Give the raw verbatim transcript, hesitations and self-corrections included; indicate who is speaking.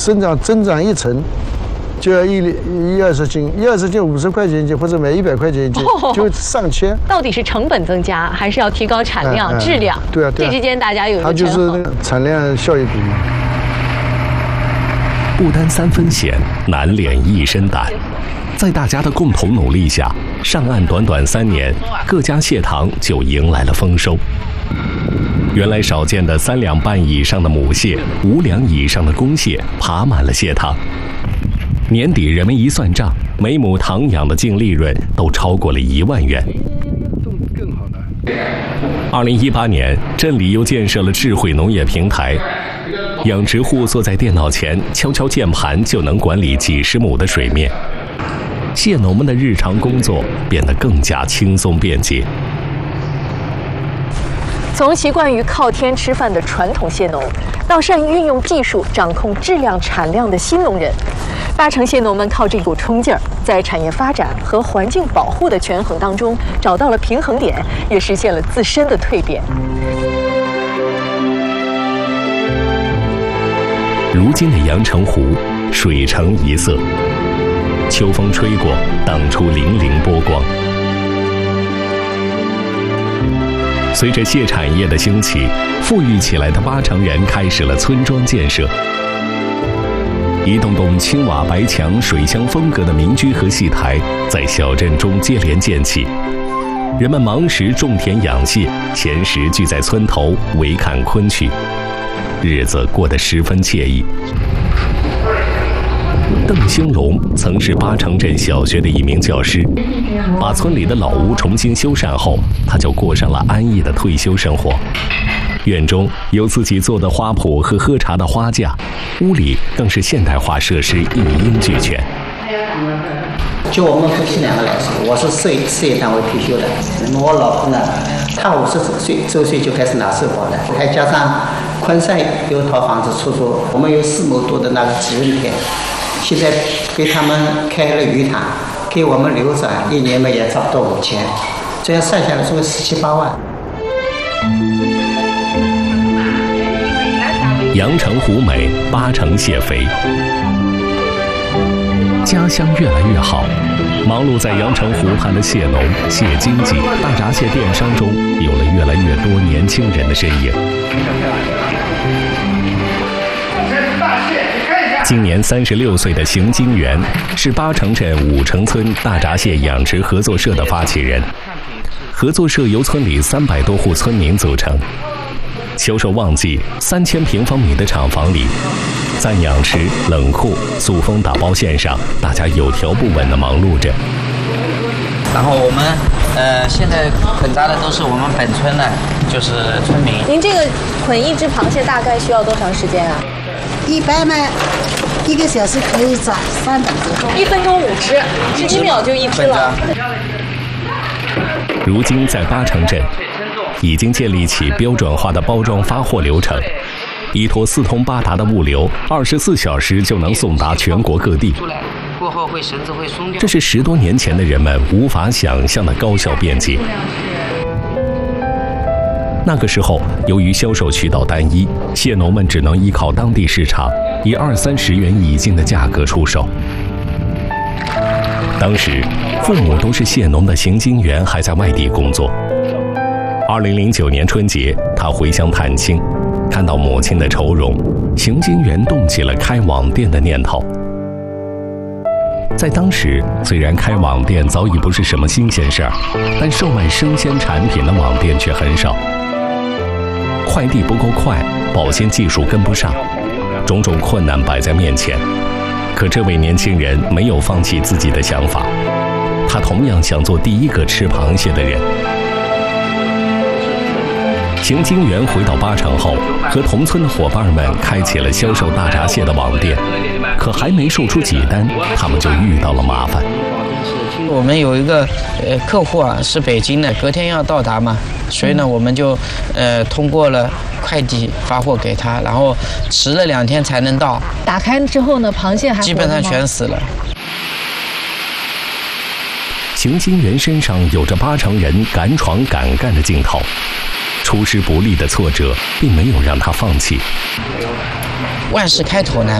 Speaker 1: 生长增长一层，就要一一二十斤，一二十斤五十块钱一斤，或者买一百块钱一斤，哦、就上千。
Speaker 2: 到底是成本增加，还是要提高产量、哎哎、质量？
Speaker 1: 对啊，对啊，
Speaker 2: 这之间大家有一个
Speaker 1: 它就是那个产量效益比嘛。
Speaker 3: 不担三分险，难敛一身胆。在大家的共同努力下，上岸短短三年，各家蟹塘就迎来了丰收。原来少见的三两半以上的母蟹，五两以上的公蟹爬满了蟹塘。年底人们一算账，每亩塘养的净利润都超过了一万元。二零一八年，镇里又建设了智慧农业平台，养殖户坐在电脑前，敲敲键盘就能管理几十亩的水面。蟹农们的日常工作变得更加轻松便捷。
Speaker 2: 从习惯于靠天吃饭的传统蟹农，到善于运用技术掌控质量产量的新农人，八成蟹农们靠这股冲劲儿，在产业发展和环境保护的权衡当中找到了平衡点，也实现了自身的蜕变。
Speaker 3: 如今的阳澄湖水澄一色，秋风吹过，荡出粼粼波光。随着蟹产业的兴起，富裕起来的八成人开始了村庄建设。一栋栋青瓦白墙、水乡风格的民居和戏台在小镇中接连建起。人们忙时种田养蟹，闲时聚在村头围看昆曲，日子过得十分惬意。邓兴龙曾是八成镇小学的一名教师，把村里的老屋重新修缮后，他就过上了安逸的退休生活。院中有自己做的花圃和喝茶的花架，屋里更是现代化设施一应俱全。
Speaker 4: 就我们夫妻两个来说，我是事业事业单位退休的，那么我老婆呢，她五十岁周岁就开始拿社保了，还加上昆山有一套房子出租，我们有四亩多的那个几润田。现在给他们开了鱼塘，给我们流转，一年嘛也差不多五千，这样算下来这个十七八万。
Speaker 3: 阳澄湖美，八成蟹肥，家乡越来越好。忙碌在阳澄湖畔的蟹农、蟹经济、大闸蟹电商中，有了越来越多年轻人的身影。今年三十六岁的邢金元是八成镇五城村大闸蟹养殖合作社的发起人。合作社由村里三百多户村民组成。销售旺季，三千平方米的厂房里，在养殖、冷库、塑封打包线上，大家有条不紊地忙碌着。
Speaker 5: 然后我们呃现在捆扎的都是我们本村的，就是村民。
Speaker 2: 您这个捆一只螃蟹大概需要多长时间啊？
Speaker 6: 一般呢，一个小时可以宰三百只，
Speaker 2: 一分钟五只，十几秒就一只了。
Speaker 3: 如今在八成镇，已经建立起标准化的包装发货流程，依托四通八达的物流，二十四小时就能送达全国各地。
Speaker 5: 过后会绳子会松掉。
Speaker 3: 这是十多年前的人们无法想象的高效便捷。那个时候，由于销售渠道单一，蟹农们只能依靠当地市场，以二三十元一斤的价格出售。当时，父母都是蟹农的邢金元还在外地工作。二零零九年春节，他回乡探亲，看到母亲的愁容，邢金元动起了开网店的念头。在当时，虽然开网店早已不是什么新鲜事儿，但售卖生鲜产品的网店却很少。快递不够快，保鲜技术跟不上，种种困难摆在面前。可这位年轻人没有放弃自己的想法，他同样想做第一个吃螃蟹的人。邢金元回到八成后，和同村的伙伴们开启了销售大闸蟹的网店，可还没售出几单，他们就遇到了麻烦。
Speaker 5: 我们有一个呃客户啊，是北京的，隔天要到达嘛，所以呢，我们就呃通过了快递发货给他，然后迟了两天才能到。
Speaker 2: 打开之后呢，螃蟹还
Speaker 5: 基本上全死了。
Speaker 3: 邢金元身上有着八成人敢闯敢干的劲头，出师不利的挫折并没有让他放弃。
Speaker 5: 万事开头难，